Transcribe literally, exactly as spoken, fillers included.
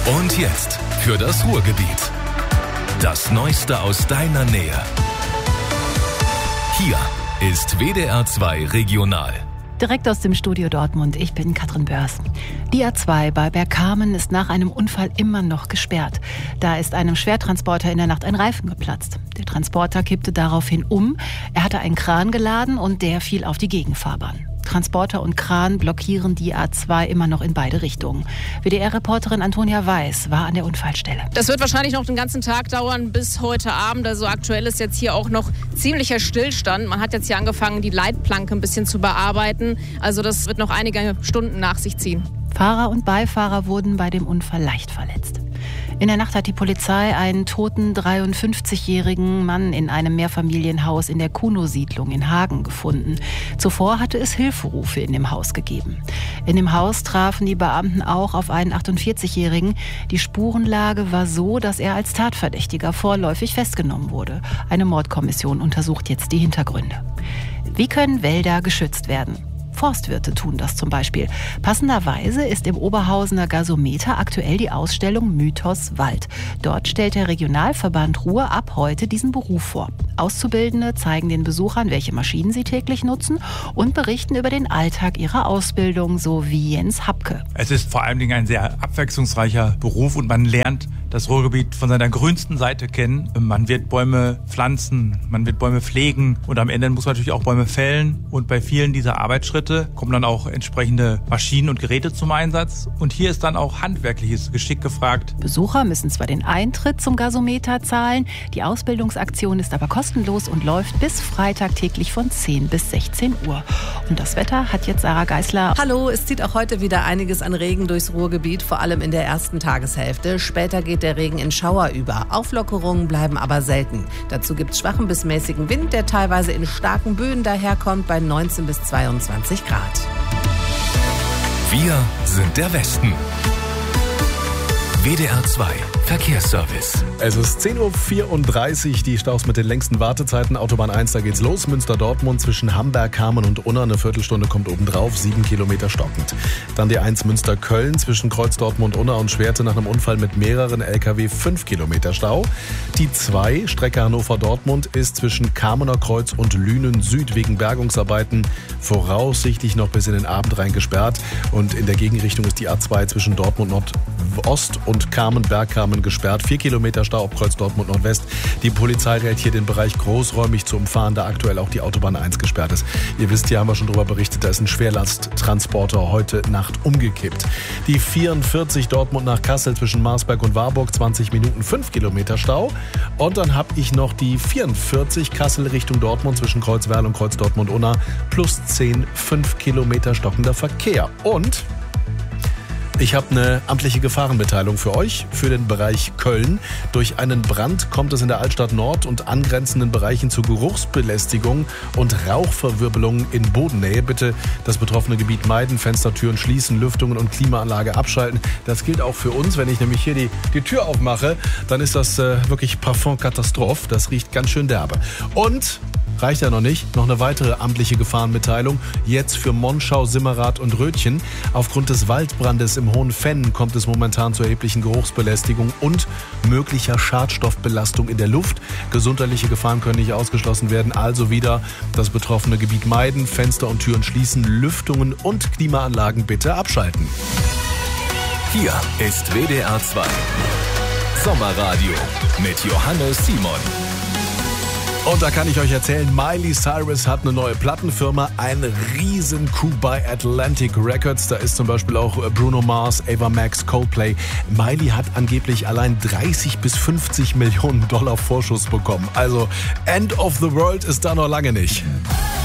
Und jetzt für das Ruhrgebiet. Das Neueste aus deiner Nähe. Hier ist W D R zwei Regional. Direkt aus dem Studio Dortmund, ich bin Katrin Börs. Die A zwei bei Bergkamen ist nach einem Unfall immer noch gesperrt. Da ist einem Schwertransporter in der Nacht ein Reifen geplatzt. Der Transporter kippte daraufhin um, er hatte einen Kran geladen und der fiel auf die Gegenfahrbahn. Transporter und Kran blockieren die A zwei immer noch in beide Richtungen. W D R-Reporterin Antonia Weiß war an der Unfallstelle. Das wird wahrscheinlich noch den ganzen Tag dauern bis heute Abend. Also aktuell ist jetzt hier auch noch ziemlicher Stillstand. Man hat jetzt hier angefangen, die Leitplanke ein bisschen zu bearbeiten. Also das wird noch einige Stunden nach sich ziehen. Fahrer und Beifahrer wurden bei dem Unfall leicht verletzt. In der Nacht hat die Polizei einen toten dreiundfünfzigjährigen Mann in einem Mehrfamilienhaus in der Kuno-Siedlung in Hagen gefunden. Zuvor hatte es Hilferufe in dem Haus gegeben. In dem Haus trafen die Beamten auch auf einen achtundvierzigjährigen. Die Spurenlage war so, dass er als Tatverdächtiger vorläufig festgenommen wurde. Eine Mordkommission untersucht jetzt die Hintergründe. Wie können Wälder geschützt werden? Forstwirte tun das zum Beispiel. Passenderweise ist im Oberhausener Gasometer aktuell die Ausstellung Mythos Wald. Dort stellt der Regionalverband Ruhr ab heute diesen Beruf vor. Auszubildende zeigen den Besuchern, welche Maschinen sie täglich nutzen und berichten über den Alltag ihrer Ausbildung, so wie Jens Hapke. Es ist vor allen Dingen ein sehr abwechslungsreicher Beruf und man lernt das Ruhrgebiet von seiner grünsten Seite kennen. Man wird Bäume pflanzen, man wird Bäume pflegen und am Ende muss man natürlich auch Bäume fällen. Und bei vielen dieser Arbeitsschritte kommen dann auch entsprechende Maschinen und Geräte zum Einsatz. Und hier ist dann auch handwerkliches Geschick gefragt. Besucher müssen zwar den Eintritt zum Gasometer zahlen, die Ausbildungsaktion ist aber kostenlos und läuft bis Freitag täglich von zehn bis sechzehn Uhr. Und das Wetter hat jetzt Sarah Geisler. Hallo, es zieht auch heute wieder einiges an Regen durchs Ruhrgebiet, vor allem in der ersten Tageshälfte. Später geht der Regen in Schauer über. Auflockerungen bleiben aber selten. Dazu gibt es schwachen bis mäßigen Wind, der teilweise in starken Böen daherkommt, bei neunzehn bis zweiundzwanzig Grad. Wir sind der Westen. W D R zwei Verkehrsservice. Es ist zehn Uhr vierunddreißig, die Staus mit den längsten Wartezeiten. Autobahn eins, da geht's los. Münster-Dortmund zwischen Hamberg, Kamen und Unna. Eine Viertelstunde kommt obendrauf, sieben Kilometer stockend. Dann die eins Münster-Köln zwischen Kreuz Dortmund, Unna und Schwerte nach einem Unfall mit mehreren L K W, fünf Kilometer Stau. Die zwei, Strecke Hannover-Dortmund, ist zwischen Kamener Kreuz und Lünen Süd wegen Bergungsarbeiten voraussichtlich noch bis in den Abend rein gesperrt. Und in der Gegenrichtung ist die A zwei zwischen Dortmund Nordost und Kamen, Bergkamen gesperrt. Vier Kilometer Stau ab Kreuz Dortmund Nordwest. Die Polizei rät hier den Bereich großräumig zu umfahren, da aktuell auch die Autobahn eins gesperrt ist. Ihr wisst, hier haben wir schon drüber berichtet, da ist ein Schwerlasttransporter heute Nacht umgekippt. Die vierundvierzig Dortmund nach Kassel zwischen Marsberg und Warburg, zwanzig Minuten, fünf Kilometer Stau. Und dann habe ich noch die vierundvierzig Kassel Richtung Dortmund zwischen Kreuzwerl und Kreuz Dortmund-Unna, plus zehn, fünf Kilometer stockender Verkehr. Und ich habe eine amtliche Gefahrenmitteilung für euch, für den Bereich Köln. Durch einen Brand kommt es in der Altstadt Nord und angrenzenden Bereichen zu Geruchsbelästigung und Rauchverwirbelungen in Bodennähe. Bitte das betroffene Gebiet meiden, Fenstertüren schließen, Lüftungen und Klimaanlage abschalten. Das gilt auch für uns. Wenn ich nämlich hier die, die Tür aufmache, dann ist das äh, wirklich Parfum-Katastrophe. Das riecht ganz schön derbe. Und reicht ja noch nicht. Noch eine weitere amtliche Gefahrenmitteilung. Jetzt für Monschau, Simmerath und Rötchen. Aufgrund des Waldbrandes im Hohen Fenn kommt es momentan zu erheblichen Geruchsbelästigung und möglicher Schadstoffbelastung in der Luft. Gesundheitliche Gefahren können nicht ausgeschlossen werden. Also wieder das betroffene Gebiet meiden, Fenster und Türen schließen, Lüftungen und Klimaanlagen bitte abschalten. Hier ist W D R zwei Sommerradio mit Johannes Simon. Und da kann ich euch erzählen, Miley Cyrus hat eine neue Plattenfirma, ein riesen Coup bei Atlantic Records. Da ist zum Beispiel auch Bruno Mars, Ava Max, Coldplay. Miley hat angeblich allein dreißig bis fünfzig Millionen Dollar Vorschuss bekommen. Also End of the World ist da noch lange nicht.